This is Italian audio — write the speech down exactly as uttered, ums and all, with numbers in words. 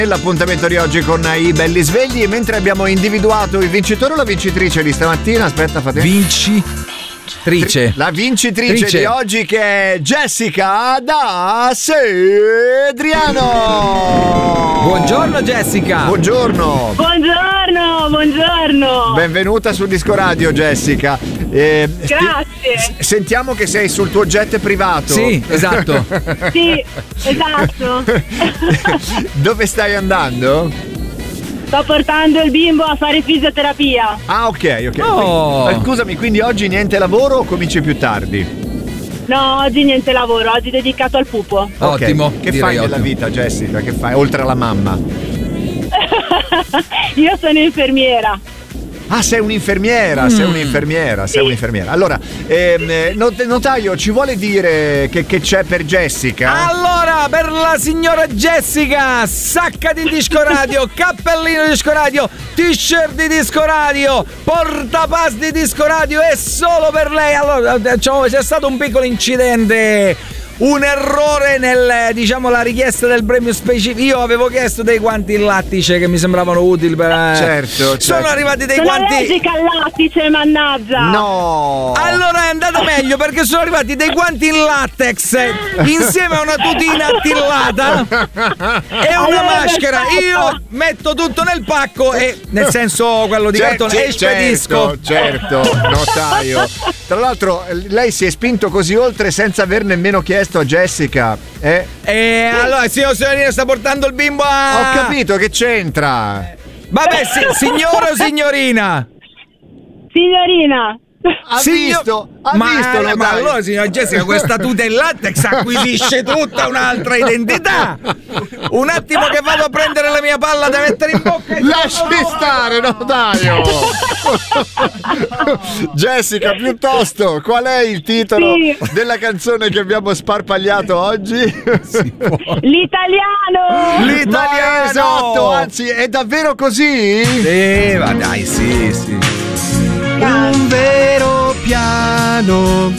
L'appuntamento di oggi con i belli svegli, mentre abbiamo individuato il vincitore o la vincitrice di stamattina. Aspetta, fate. Vincitrice. La vincitrice Trice. di oggi, che è Jessica da Sedriano. Buongiorno Jessica. Buongiorno. Buongiorno, buongiorno. Benvenuta su Disco Radio, Jessica. Eh, Grazie. s- sentiamo che sei sul tuo jet privato. Sì, esatto. Sì, esatto. Dove stai andando? Sto portando il bimbo a fare fisioterapia. Ah, ok, ok. Oh. Eh, Scusami, quindi oggi niente lavoro o cominci più tardi? No, oggi niente lavoro, oggi dedicato al pupo. Ok. Ottimo. Che direi fai nella ottimo. vita, Jessica? Che fai oltre alla mamma? Io sono infermiera. Ah, sei un'infermiera, sei un'infermiera, sei Sì. un'infermiera. Allora, ehm, eh, not- notaio, ci vuole dire che, che c'è per Jessica? Allora, per la signora Jessica, sacca di Disco Radio, cappellino di Disco Radio, t-shirt di Disco Radio, portapass di Disco Radio, è solo per lei. Allora, diciamo, c'è stato un piccolo incidente. Un errore nel, diciamo, la richiesta del premio specifico. Io avevo chiesto dei guanti in lattice che mi sembravano utili per. Certo, Sono certo. arrivati dei Sono guanti. allergica al lattice, mannaggia. No! Allora è andato meglio, perché sono arrivati dei guanti in latex insieme a una tutina attillata e una Allora, maschera. perfetto. Io metto tutto nel pacco e, nel senso quello di Cer- cartone, sì, e spedisco. Certo, certo, notaio. Tra l'altro, lei si è spinto così oltre senza aver nemmeno chiesto a Jessica. Eh? E allora, signor signorina, sta portando il bimbo a. Ho capito, che c'entra? Vabbè, sì, signore o signorina? Signorina. Ha Signor- visto? Ha ma, visto, ma notaio? allora, signora Jessica, questa tuta in latex acquisisce tutta un'altra identità. Un attimo che vado a prendere la mia palla da mettere in bocca e Lasci stare, notaio! Jessica, piuttosto, qual è il titolo Sì. della canzone che abbiamo sparpagliato oggi? L'italiano. L'italiano! Ma esatto, anzi, è davvero così? Sì, ma dai, sì, sì. Un vero piano